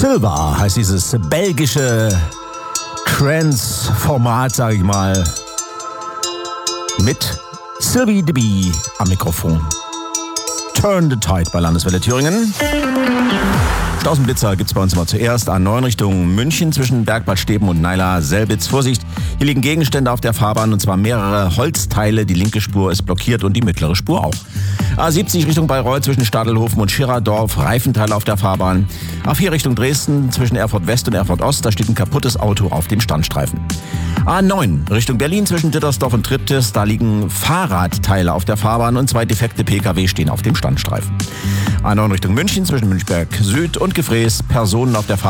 Silva heißt dieses belgische Trance-Format, sage ich mal, mit Sylvie de Bee am Mikrofon. Turn the Tide bei Landeswelle Thüringen. Stausenblitzer gibt's bei uns immer zuerst. A9 Richtung München zwischen Bergbad Steben und Naila-Selbitz. Vorsicht, hier liegen Gegenstände auf der Fahrbahn und zwar mehrere Holzteile. Die linke Spur ist blockiert und die mittlere Spur auch. A70 Richtung Bayreuth zwischen Stadelhofen und Schirerdorf. Reifenteile auf der Fahrbahn. A4 Richtung Dresden zwischen Erfurt West und Erfurt Ost. Da steht ein kaputtes Auto auf dem Standstreifen. A9 Richtung Berlin zwischen Dittersdorf und Triptis. Da liegen Fahrradteile auf der Fahrbahn und 2 defekte Pkw stehen auf dem Standstreifen. A9 Richtung München zwischen Münchberg Süd und Gefräß. Personen auf der Fahrbahn